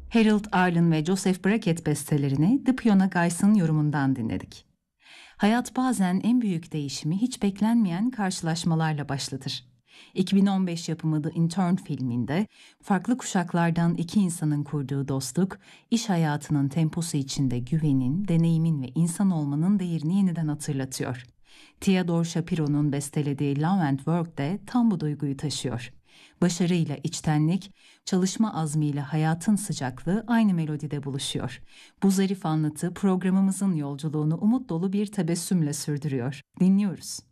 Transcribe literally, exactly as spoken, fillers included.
Harold Arlen ve Joseph Brackett bestelerini The Fiona Guyson yorumundan dinledik. Hayat bazen en büyük değişimi hiç beklenmeyen karşılaşmalarla başlatır. iki bin on beş yapımı The Intern filminde farklı kuşaklardan iki insanın kurduğu dostluk, iş hayatının temposu içinde güvenin, deneyimin ve insan olmanın değerini yeniden hatırlatıyor. Theodore Shapiro'nun bestelediği Love and Work de tam bu duyguyu taşıyor. Başarıyla içtenlik, çalışma azmiyle hayatın sıcaklığı aynı melodide buluşuyor. Bu zarif anlatı programımızın yolculuğunu umut dolu bir tebessümle sürdürüyor. Dinliyoruz.